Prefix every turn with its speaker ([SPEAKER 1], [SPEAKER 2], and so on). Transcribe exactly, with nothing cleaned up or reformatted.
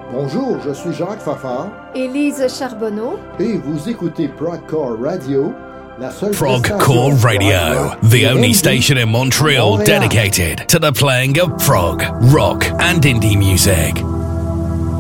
[SPEAKER 1] Bonjour, je suis Jacques Fafard.
[SPEAKER 2] Élise Charbonneau.
[SPEAKER 1] Et vous écoutez Progcore Radio, la seule
[SPEAKER 3] Progcore Radio, the only station in Montreal dedicated to the playing of prog, rock and indie music.